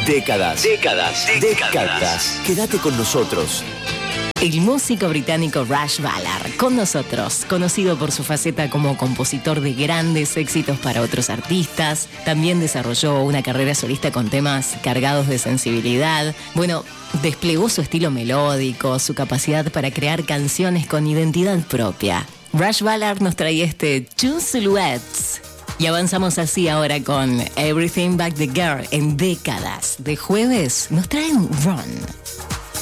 Décadas. Quédate con nosotros. El músico británico Rush Ballard, con nosotros, conocido por su faceta como compositor de grandes éxitos para otros artistas, también desarrolló una carrera solista con temas cargados de sensibilidad. Bueno, desplegó su estilo melódico, su capacidad para crear canciones con identidad propia. Rush Ballard nos trae este Two Silhouettes. Y avanzamos así ahora con Everything But the Girl en Décadas. De jueves nos traen Run.